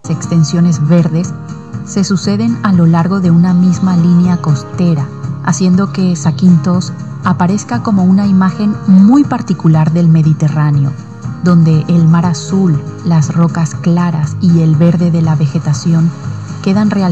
extensiones verdes se suceden a lo largo de una misma línea costera, haciendo que Zakynthos aparezca como una imagen muy particular del Mediterráneo, donde el mar azul, las rocas claras y el verde de la vegetación quedan realmente